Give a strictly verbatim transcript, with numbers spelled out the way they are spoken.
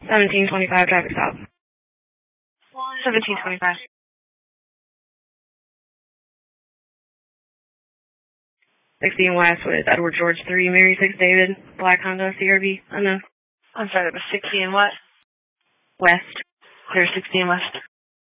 seventeen twenty-five, traffic stop. seventeen twenty-five. sixteen West with Edward George three, Mary six David, black Honda C R V, unknown. I'm sorry, that was sixteen what? West. Clear sixteen West.